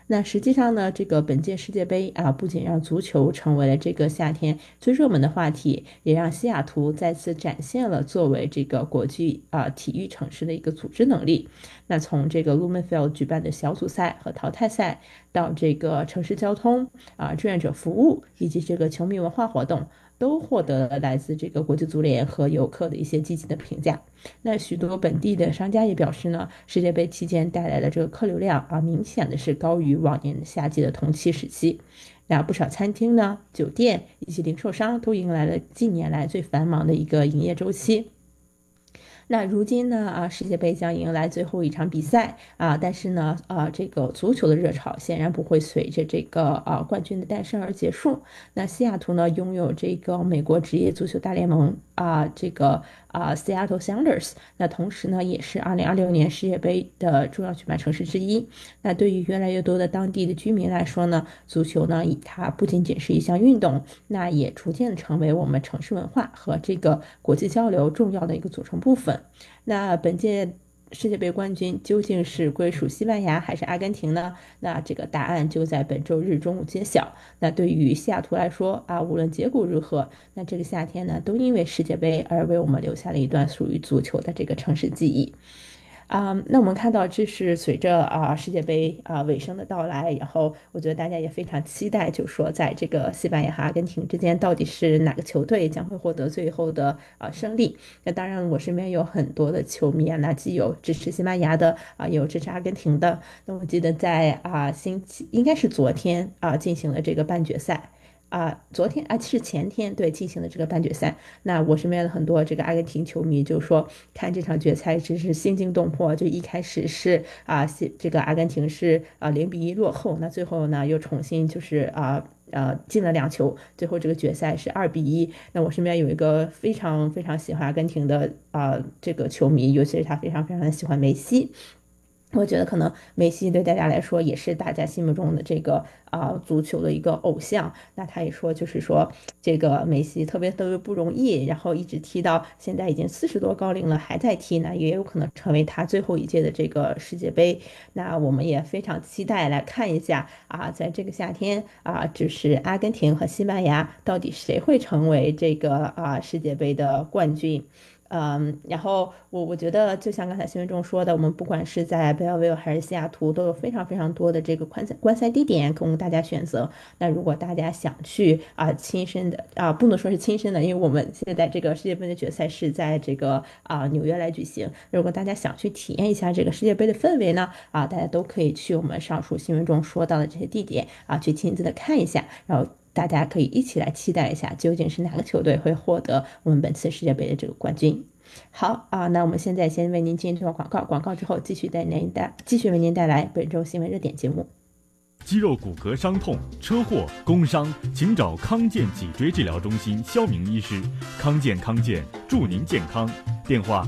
那实际上呢，这个本届世界杯不仅让足球成为了这个夏天最热门的话题，也让西雅图再次展现了作为这个国际体育城市的一个组织能力。那从这个 Lumenfield 举办的小组赛和淘汰赛，到这个城市交通志愿者服务以及这个球迷文化活动，都获得了来自这个国际足联和游客的一些积极的评价。那许多本地的商家也表示呢，世界杯期间带来的这个客流量明显的是高于往年夏季的同期时期。那不少餐厅呢、酒店以及零售商都迎来了近年来最繁忙的一个营业周期。那如今呢世界杯将迎来最后一场比赛但是呢这个足球的热潮显然不会随着这个冠军的诞生而结束。那西雅图呢拥有这个美国职业足球大联盟这个Seattle Sounders， 那同时呢也是2026年世界杯的重要举办城市之一。那对于越来越多的当地的居民来说呢，足球呢它不仅仅是一项运动，那也逐渐成为我们城市文化和这个国际交流重要的一个组成部分。那本届世界杯冠军究竟是归属西班牙还是阿根廷呢？那这个答案就在本周日中午揭晓。那对于西雅图来说无论结果如何，那这个夏天呢都因为世界杯而为我们留下了一段属于足球的这个城市记忆。那我们看到这是随着世界杯尾声的到来，然后我觉得大家也非常期待，就是说在这个西班牙和阿根廷之间到底是哪个球队将会获得最后的胜利。那当然我身边有很多的球迷那既有支持西班牙的也有支持阿根廷的。那我记得在应该是昨天进行了这个半决赛。昨天是前天进行的这个半决赛。那我身边的很多这个阿根廷球迷就说看这场决赛真是心惊动魄，就一开始是这个阿根廷是0-1落后，那最后呢又重新就是进了2球，最后这个决赛是2-1。那我身边有一个非常非常喜欢阿根廷的这个球迷，尤其是他非常非常的喜欢梅西。我觉得可能梅西对大家来说也是大家心目中的这个足球的一个偶像。那他也说就是说这个梅西特别不容易，然后一直踢到现在已经40多高龄了还在踢，那也有可能成为他最后一届的这个世界杯。那我们也非常期待来看一下在这个夏天就是阿根廷和西班牙到底谁会成为这个世界杯的冠军。然后我觉得就像刚才新闻中说的，我们不管是在贝尔维尔还是西雅图都有非常非常多的这个观赛地点供大家选择。那如果大家想去亲身的不能说是亲身的，因为我们现在这个世界杯的决赛是在这个纽约来举行。如果大家想去体验一下这个世界杯的氛围呢大家都可以去我们上述新闻中说到的这些地点去亲自的看一下，然后大家可以一起来期待一下究竟是哪个球队会获得我们本次世界杯的这个冠军。好那我们现在先为您进入广告之后继续为您带来本周新闻热点节目。
肌肉骨骼伤痛、车祸、工伤，请找康健脊椎治疗中心肖明医师。康健祝您健康。电话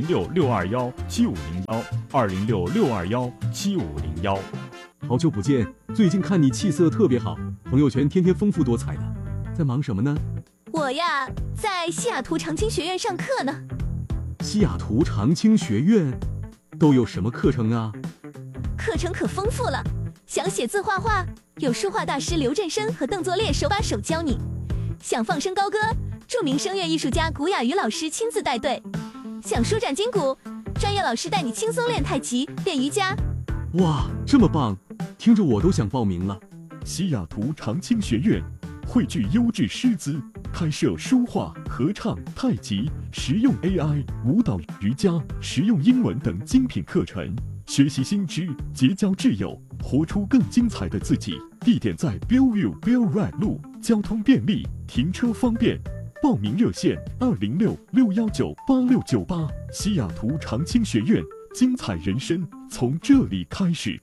206-621-7501，206-621-7501。
好久不见，最近看你气色特别好，朋友圈天天丰富多彩的，在忙什么呢？
我呀，在西雅图长青学院上课呢。
西雅图长青学院都有什么课程啊？
课程可丰富了，想写字画画，有书画大师刘振生和邓作烈手把手教你；想放声高歌，著名声乐艺术家古雅瑜老师亲自带队；想舒展筋骨，专业老师带你轻松练太极、练瑜伽。
哇，这么棒，听着我都想报名了。
西雅图长青学院汇聚优质师资，开设书画、合唱、太极、实用 AI、舞蹈、瑜伽、实用英文等精品课程，学习新知，结交挚友，活出更精彩的自己。地点在 Bellevue Bellride 路，交通便利，停车方便。报名热线206-619-8698。西雅图长青学院，精彩人生从这里开始。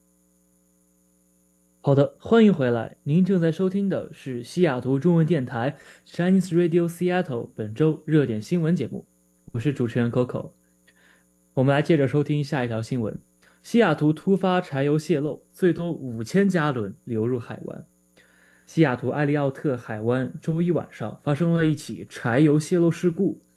好的，欢迎回来。您正在收听的是西雅图中文电台 Chinese Radio Seattle 本周热点新闻节目，我是主持人 Coco。我们来接着收听下一条新闻。西雅图突发柴油泄漏，最多5000加仑流入海湾。西雅图艾利奥特海湾周一晚上发生了一起柴油泄漏事故，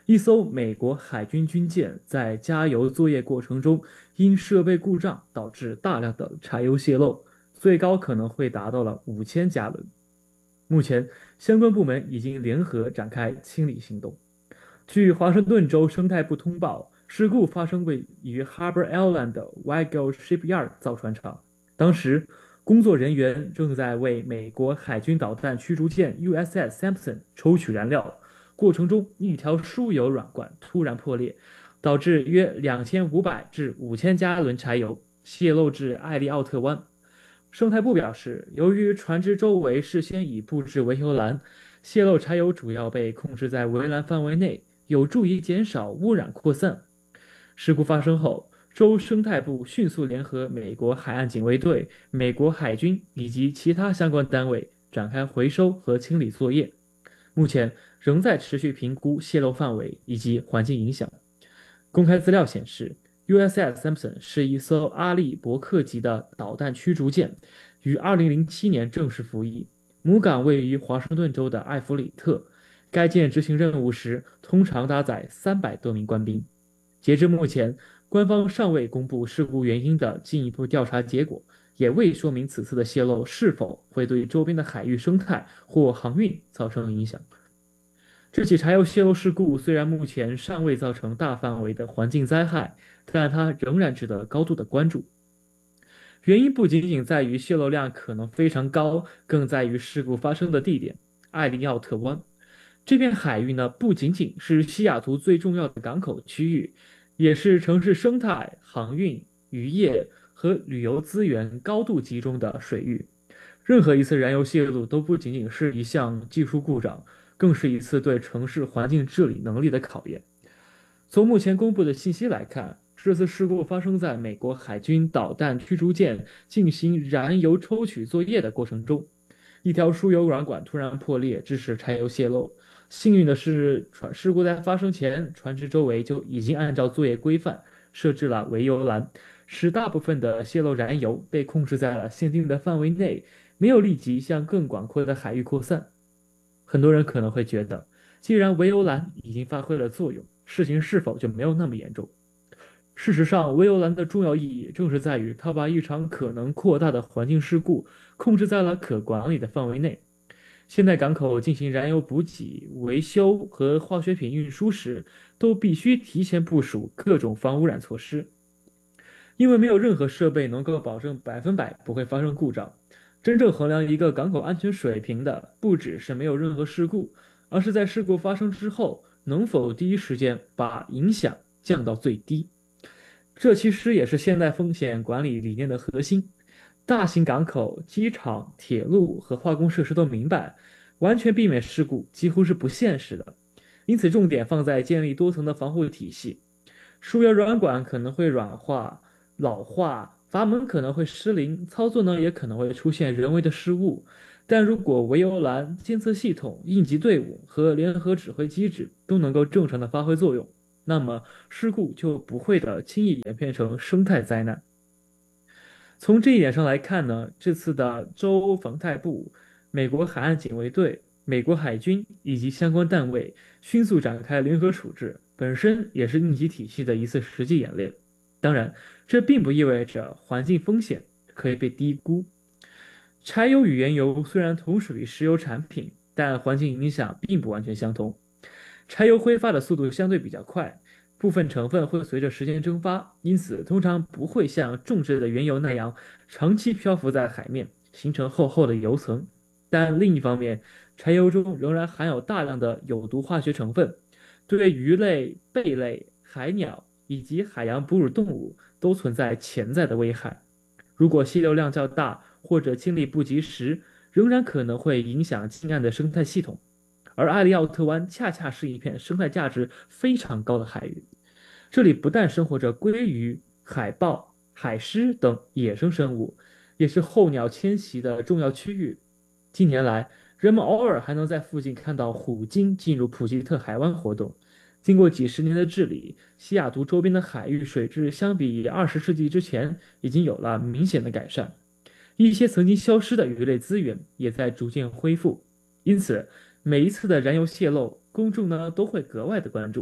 一艘美国海军军舰在加油作业过程中因设备故障导致大量的柴油泄漏，最高可能会达到了5000加仑。目前，相关部门已经联合展开清理行动。据华盛顿州生态部通报，事故发生位于 Harbor Island 的 Weigel Shipyard 造船厂，当时工作人员正在为美国海军导弹驱逐舰 USS Sampson 抽取燃料，过程中一条输油软管突然破裂，导致约2500至5000加仑柴油泄漏至艾利奥特湾。生态部表示，由于船只周围事先已布置围油栏，泄漏柴油主要被控制在围栏范围内，有助于减少污染扩散。事故发生后，州生态部迅速联合美国海岸警卫队、美国海军以及其他相关单位展开回收和清理作业，目前仍在持续评估泄漏范围以及环境影响。公开资料显示，USS Sampson 是一艘阿利伯克级的导弹驱逐舰，于2007年正式服役，母港位于华盛顿州的艾弗里特。该舰执行任务时通常搭载300多名官兵。截至目前，官方尚未公布事故原因的进一步调查结果，也未说明此次的泄漏是否会对周边的海域生态或航运造成影响。这起柴油泄漏事故虽然目前尚未造成大范围的环境灾害，但它仍然值得高度的关注。原因不仅仅在于泄漏量可能非常高，更在于事故发生的地点艾利奥特湾。这片海域呢，不仅仅是西雅图最重要的港口区域，也是城市生态、航运、渔业和旅游资源高度集中的水域。任何一次燃油泄漏都不仅仅是一项技术故障，更是一次对城市环境治理能力的考验。从目前公布的信息来看，这次事故发生在美国海军导弹驱逐舰进行燃油抽取作业的过程中，一条输油软管突然破裂，致使柴油泄漏。幸运的是，事故在发生前，船只周围就已经按照作业规范设置了围油栏，使大部分的泄漏燃油被控制在了限定的范围内，没有立即向更广阔的海域扩散。很多人可能会觉得，既然围油栏已经发挥了作用，事情是否就没有那么严重？事实上，围油栏的重要意义正是在于它把一场可能扩大的环境事故控制在了可管理的范围内。现在港口进行燃油补给、维修和化学品运输时，都必须提前部署各种防污染措施。因为没有任何设备能够保证100%不会发生故障。真正衡量一个港口安全水平的，不只是没有任何事故，而是在事故发生之后，能否第一时间把影响降到最低。这其实也是现代风险管理理念的核心。大型港口、机场、铁路和化工设施都明白，完全避免事故几乎是不现实的，因此重点放在建立多层的防护体系。输油软管可能会软化、老化，阀门可能会失灵，操作呢也可能会出现人为的失误。但如果围油栏、监测系统、应急队伍和联合指挥机制都能够正常的发挥作用，那么事故就不会的轻易演变成生态灾难。从这一点上来看呢，这次的州防态部、美国海岸警卫队、美国海军以及相关单位迅速展开联合处置，本身也是应急体系的一次实际演练。当然，这并不意味着环境风险可以被低估。柴油与原油虽然同属于石油产品，但环境影响并不完全相同。柴油挥发的速度相对比较快，部分成分会随着时间蒸发，因此通常不会像重质的原油那样长期漂浮在海面，形成厚厚的油层。但另一方面，柴油中仍然含有大量的有毒化学成分，对鱼类、贝类、海鸟以及海洋哺乳动物都存在潜在的危害。如果吸流量较大或者清理不及时，仍然可能会影响近岸的生态系统。而艾利奥特湾恰恰是一片生态价值非常高的海域，这里不但生活着鲑鱼、海豹、海狮等野生生物，也是候鸟迁徙的重要区域。近年来，人们偶尔还能在附近看到虎鲸进入普吉特海湾活动。经过几十年的治理，西雅图周边的海域水质相比20世纪之前已经有了明显的改善，一些曾经消失的鱼类资源也在逐渐恢复。因此，每一次的燃油泄漏，公众呢都会格外的关注，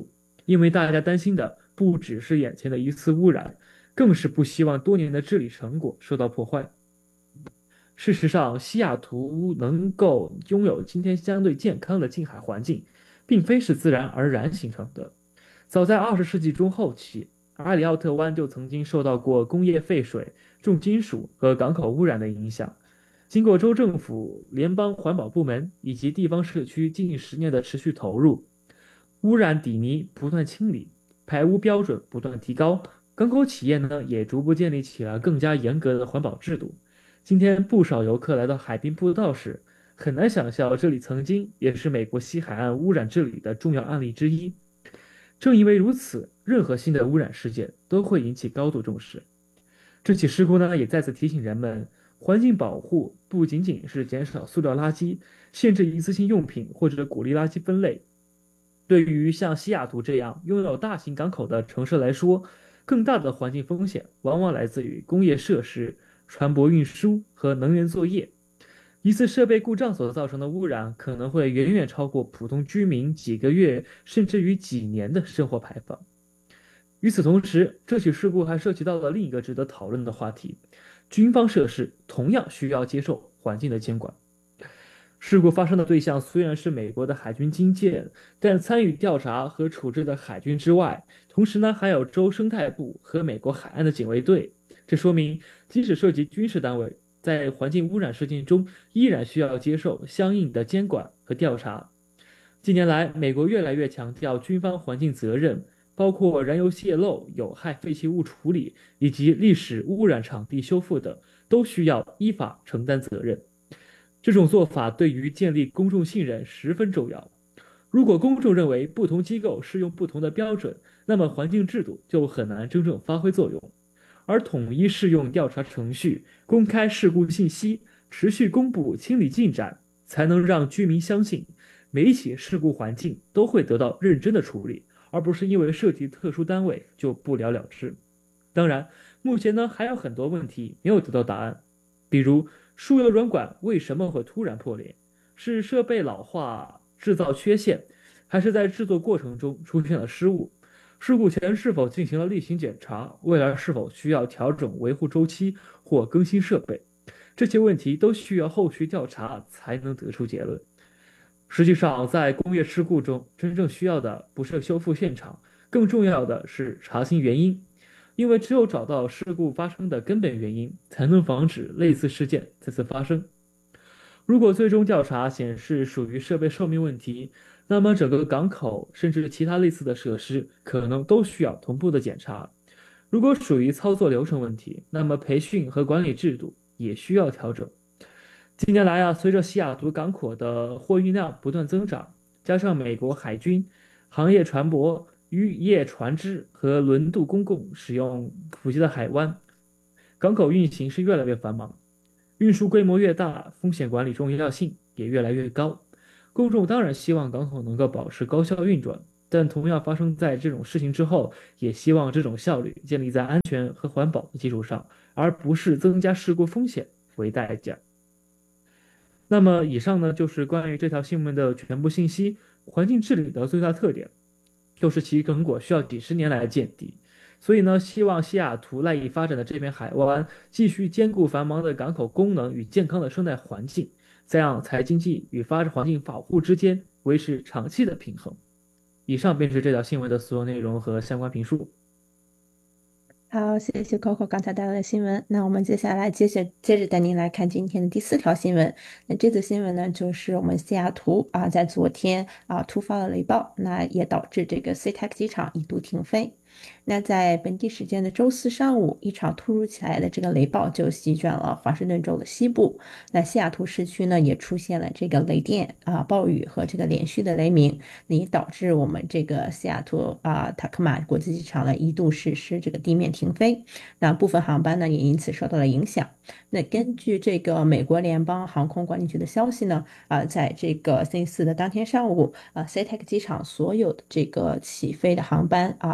因为大家担心的不只是眼前的一次污染，更是不希望多年的治理成果受到破坏。事实上，西雅图能够拥有今天相对健康的近海环境，并非是自然而然形成的。早在20世纪中后期，阿里奥特湾就曾经受到过工业废水、重金属和港口污染的影响。经过州政府、联邦环保部门以及地方社区近10年的持续投入，污染底泥不断清理，排污标准不断提高，港口企业呢也逐步建立起了更加严格的环保制度。今天不少游客来到海滨步道时，很难想象这里曾经也是美国西海岸污染治理的重要案例之一。正因为如此，任何新的污染事件都会引起高度重视。这起事故呢，也再次提醒人们，环境保护不仅仅是减少塑料垃圾、限制一次性用品或者鼓励垃圾分类。对于像西雅图这样拥有大型港口的城市来说，更大的环境风险往往来自于工业设施、船舶运输和能源作业。一次设备故障所造成的污染可能会远远超过普通居民几个月甚至于几年的生活排放。与此同时，这起事故还涉及到了另一个值得讨论的话题：军方设施同样需要接受环境的监管。事故发生的对象虽然是美国的海军军舰，但参与调查和处置的海军之外，同时呢还有州生态部和美国海岸的警卫队。这说明，即使涉及军事单位，在环境污染事件中依然需要接受相应的监管和调查。近年来，美国越来越强调军方环境责任，包括燃油泄漏、有害废弃物处理以及历史污染场地修复等，都需要依法承担责任。这种做法对于建立公众信任十分重要。如果公众认为不同机构适用不同的标准，那么环境制度就很难真正发挥作用。而统一适用调查程序、公开事故信息、持续公布清理进展，才能让居民相信每一起事故环境都会得到认真的处理，而不是因为涉及特殊单位就不了了之。当然，目前呢还有很多问题没有得到答案，比如输油软管为什么会突然破裂？是设备老化制造缺陷，还是在制作过程中出现了失误？事故前是否进行了例行检查？未来是否需要调整维护周期或更新设备？这些问题都需要后续调查才能得出结论。实际上，在工业事故中，真正需要的不是修复现场，更重要的是查清原因。因为只有找到事故发生的根本原因，才能防止类似事件再次发生。如果最终调查显示属于设备寿命问题，那么整个港口甚至其他类似的设施可能都需要同步的检查。如果属于操作流程问题，那么培训和管理制度也需要调整。近年来随着西雅图港口的货运量不断增长，加上美国海军、行业船舶、渔业船只和轮渡公共使用普及的海湾，港口运行是越来越繁忙。运输规模越大，风险管理重要性也越来越高。公众当然希望港口能够保持高效运转，但同样发生在这种事情之后，也希望这种效率建立在安全和环保的基础上，而不是增加事故风险为代价。那么以上呢，就是关于这条新闻的全部信息。环境治理的最大特点就是其成果需要几十年来见底，所以呢，希望西雅图赖以发展的这片海湾继续兼顾繁忙的港口功能与健康的生态环境，这样才经济与发展环境保护之间维持长期的平衡。以上便是这条新闻的所有内容和相关评述。
好，谢谢 Coco 刚才带来的新闻。那我们接下来接着带您来看今天的第4条新闻。那这则新闻呢，就是我们西雅图在昨天突发了雷暴，那也导致这个 SeaTac 机场一度停飞。那在本地时间的周4上午，一场突如其来的这个雷暴就席卷了华盛顿州的西部。那西雅图市区呢，也出现了这个雷电暴雨和这个连续的雷鸣，那也导致我们这个西雅图塔科马国际机场呢一度实施这个地面停飞。那部分航班呢也因此受到了影响。那根据这个美国联邦航空管理局的消息呢，在这个星期四的当天上午，SeaTac 机场所有的这个起飞的航班曾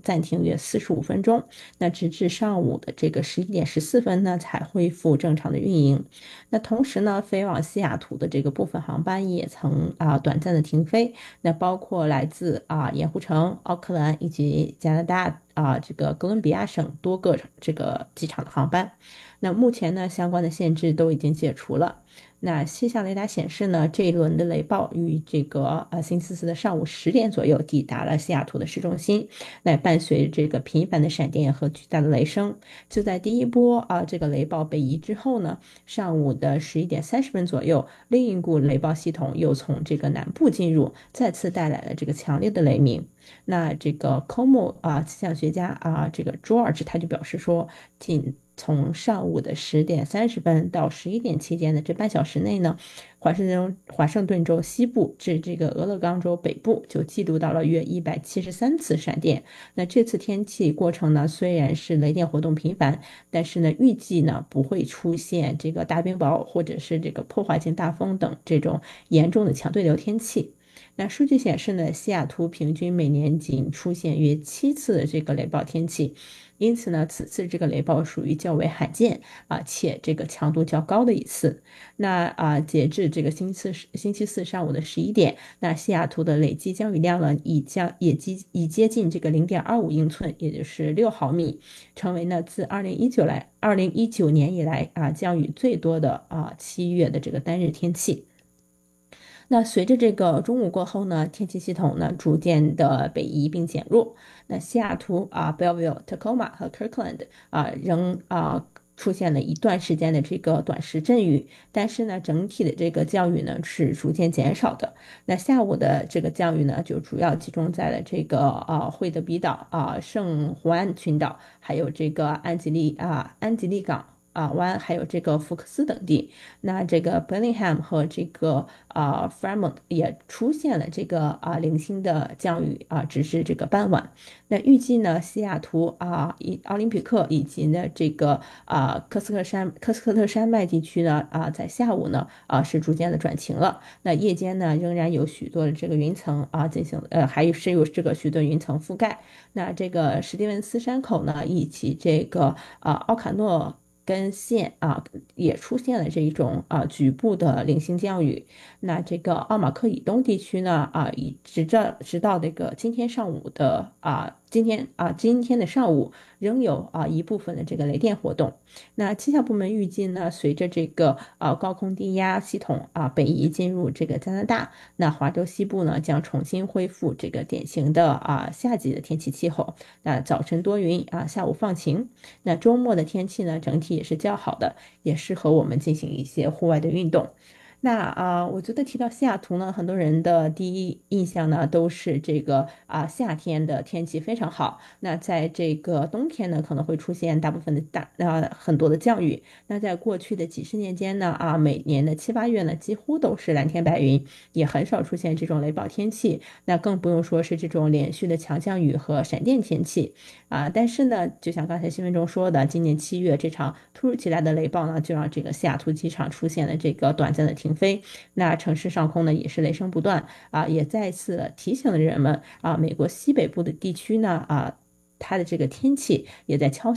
暂停约45分钟，那直至上午的这个11点14分呢才恢复正常的运营。那同时呢，飞往西雅图的这个部分航班也曾短暂的停飞，那包括来自盐湖城、奥克兰以及加拿大这个哥伦比亚省多个这个机场的航班。那目前呢，相关的限制都已经解除了。那气象雷达显示呢，这一轮的雷暴于这个星期四的上午10点左右抵达了西雅图的市中心，那伴随这个频繁的闪电和巨大的雷声。就在第一波这个雷暴北移之后呢，上午的11点30分左右，另一股雷暴系统又从这个南部进入，再次带来了这个强烈的雷鸣。那这个 Como 气象学家这个 George 他就表示说，仅从上午的10点30分到11点期间的这半小时内呢，华盛顿州西部至这个俄勒冈州北部就记录到了约173次闪电。那这次天气过程呢，虽然是雷电活动频繁，但是呢，预计呢不会出现这个大冰雹或者是这个破坏性大风等这种严重的强对流天气。那数据显示呢，西雅图平均每年仅出现约7次的这个雷暴天气，因此呢，此次这个雷暴属于较为罕见且这个强度较高的一次。那截至这个星期四上午的11点，那西雅图的累计降雨量呢已接近这个0.25英寸，也就是6毫米，成为呢自2019年以来降雨最多的7月的这个单日天气。那随着这个中午过后呢，天气系统呢逐渐的北移并减弱。那西雅图Belleville、Tacoma 和 Kirkland 仍出现了一段时间的这个短时阵雨，但是呢，整体的这个降雨呢是逐渐减少的。那下午的这个降雨呢，就主要集中在了这个惠德比岛、圣胡安群岛，还有这个安吉利港湾，还有这个福克斯等地。那这个 Bellingham 和这个Fremont 也出现了这个零星的降雨只是这个傍晚。那预计呢，西雅图奥林匹克以及呢这个科斯科特山脉地区呢在下午呢是逐渐的转晴了。那夜间呢仍然有许多的这个云层进行还有这个许多云层覆盖。那这个史蒂文斯山口呢以及这个奥卡诺跟县也出现了这一种局部的零星降雨。那这个奥马克以东地区呢直到这个今天上午的今天的上午仍有一部分的这个雷电活动。那气象部门预计呢，随着这个高空低压系统北移进入这个加拿大，那华州西部呢将重新恢复这个典型的夏季的天气气候。那早晨多云下午放晴。那周末的天气呢整体也是较好的，也适合我们进行一些户外的运动。那我觉得提到西雅图呢，很多人的第一印象呢都是这个夏天的天气非常好。那在这个冬天呢，可能会出现大部分的很多的降雨。那在过去的几十年间呢，每年的7、8月呢，几乎都是蓝天白云，也很少出现这种雷暴天气。那更不用说是这种连续的强降雨和闪电天气但是呢，就像刚才新闻中说的，今年7月这场突如其来的雷暴呢，就让这个西雅图机场出现了这个短暂的停飞。那城市上空呢也是雷声不断也再次提醒了人们美国西北部的地区呢它的这个天气也在悄